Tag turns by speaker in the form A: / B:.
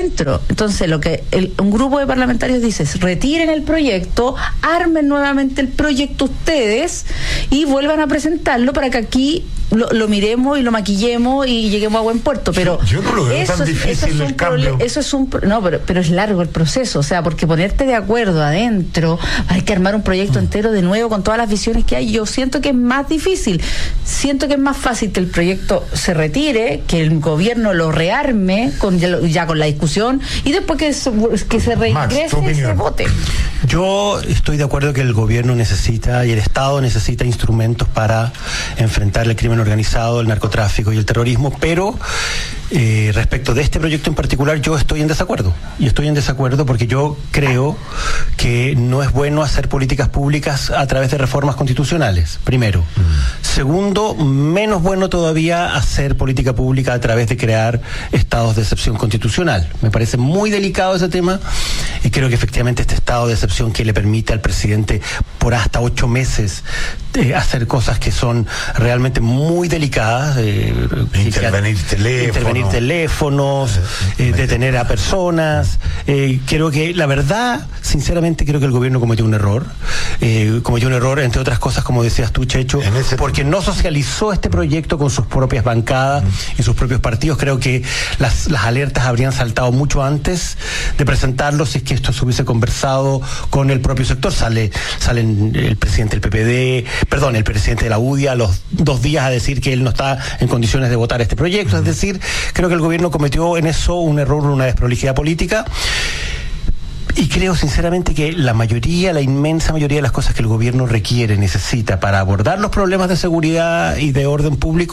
A: adentro. Entonces lo que un grupo de parlamentarios dice es: retiren el proyecto, armen nuevamente el proyecto ustedes y vuelvan a presentarlo para que aquí lo miremos y lo maquillemos y lleguemos a buen puerto. Pero
B: yo no lo veo tan difícil el cambio.
A: Pero es largo el proceso, o sea, porque ponerte de acuerdo adentro, hay que armar un proyecto entero de nuevo con todas las visiones que hay. Yo siento que es más difícil, siento que es más fácil que el proyecto se retire, que el gobierno lo rearme con la discusión y después que se reingrese y se vote.
C: Yo estoy de acuerdo que el gobierno necesita y el Estado necesita instrumentos para enfrentar el crimen organizado, el narcotráfico y el terrorismo, pero respecto de este proyecto en particular yo estoy en desacuerdo. Y estoy en desacuerdo porque yo creo que no es bueno hacer políticas públicas a través de reformas constitucionales, primero. Segundo, menos bueno todavía hacer política pública a través de crear estados de excepción constitucional. Me parece muy delicado ese tema y creo que efectivamente este estado de excepción que le permite al presidente por hasta 8 meses hacer cosas que son realmente muy delicadas,
B: intervenir
C: teléfonos, detener a personas. Creo que la verdad, sinceramente creo que el gobierno cometió un error, entre otras cosas, como decías tú, Checho, porque no socializó este proyecto con sus propias bancadas y sus propios partidos. Creo que las alertas habrían saltado mucho antes de presentarlo si es que esto se hubiese conversado con el propio sector. Salen el presidente del PPD, el presidente de la UDI a los 2 días a decir que él no está en condiciones de votar este proyecto. Es decir, creo que el gobierno cometió en eso un error, una desprolijidad política. Y creo sinceramente que la inmensa mayoría de las cosas que el gobierno requiere, necesita para abordar los problemas de seguridad y de orden público